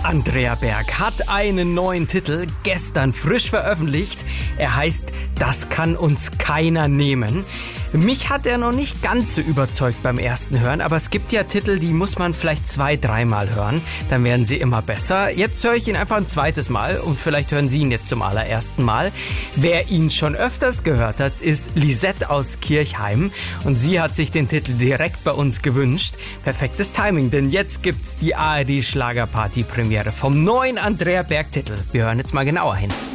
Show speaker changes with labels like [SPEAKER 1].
[SPEAKER 1] Andrea Berg hat einen neuen Titel, gestern frisch veröffentlicht. Er heißt Das kann uns keiner nehmen. Mich hat er noch nicht ganz so überzeugt beim ersten Hören, aber es gibt ja Titel, die muss man vielleicht 2-3 Mal hören. Dann werden sie immer besser. Jetzt höre ich ihn einfach ein zweites Mal und vielleicht hören Sie ihn jetzt zum allerersten Mal. Wer ihn schon öfters gehört hat, ist Lisette aus Kirchheim und sie hat sich den Titel direkt bei uns gewünscht. Perfektes Timing, denn jetzt gibt's die ARD Schlagerparty Premiere vom neuen Andrea Berg Titel. Wir hören jetzt mal genauer hin.